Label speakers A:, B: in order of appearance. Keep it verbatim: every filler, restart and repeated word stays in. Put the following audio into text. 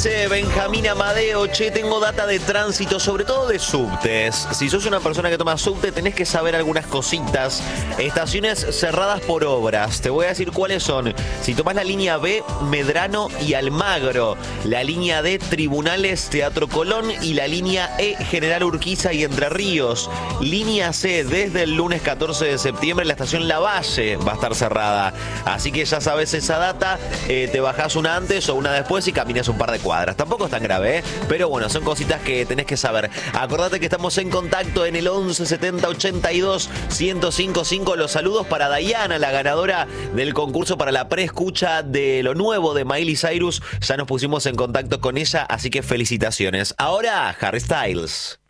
A: dice Benjamín Amadeo, che, tengo data de tránsito, sobre todo de subtes. Si sos una persona que toma subte, tenés que saber algunas cositas. Estaciones cerradas por obras. Te voy a decir cuáles son. Si tomás la línea B, Medrano y Almagro. La línea D, Tribunales, Teatro Colón. Y la línea E, General Urquiza y Entre Ríos. Línea C, desde el lunes catorce de septiembre, la estación Lavalle va a estar cerrada. Así que ya sabes esa data. Eh, te bajás una antes o una después y caminas un par de cuadras. Tampoco es tan grave, ¿eh? Pero bueno, son cositas que tenés que saber. Acordate que estamos en contacto en el once setenta ochenta y dos ciento cincuenta y cinco. Los saludos para Dayana, la ganadora del concurso para la preescucha de lo nuevo de Miley Cyrus. Ya nos pusimos en contacto con ella, así que felicitaciones. Ahora, Harry Styles.